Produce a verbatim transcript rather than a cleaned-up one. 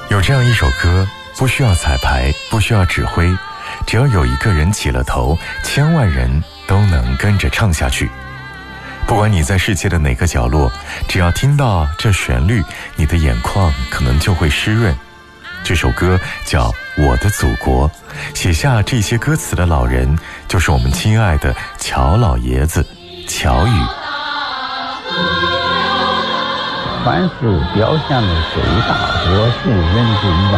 有这样一首歌，不需要彩排，不需要指挥，只要有一个人起了头，千万人都能跟着唱下去。不管你在世界的哪个角落，只要听到这旋律，你的眼眶可能就会湿润。这首歌叫《我的祖国》，写下这些歌词的老人就是我们亲爱的乔老爷子乔羽。 凡是表现了伟大和信任之一